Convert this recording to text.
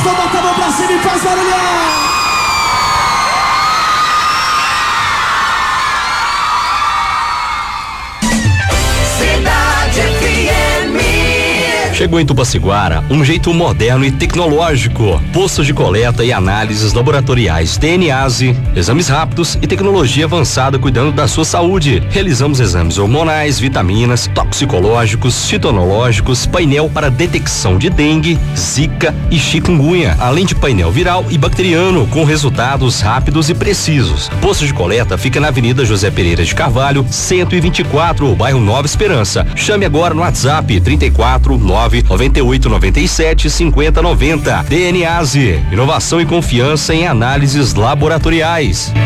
Gostou? Bota a mão pra cima e faz barulhão! Chegou em Tupaciguara um jeito moderno e tecnológico. Postos de coleta e análises laboratoriais DNase, exames rápidos e tecnologia avançada cuidando da sua saúde. Realizamos exames hormonais, vitaminas, toxicológicos, citonológicos, painel para detecção de dengue, zika e chikungunya, além de painel viral e bacteriano com resultados rápidos e precisos. Posto de coleta fica na Avenida José Pereira de Carvalho, 124, bairro Nova Esperança. Chame agora no WhatsApp 34 98 97 50 90. DNase, inovação e confiança em análises laboratoriais.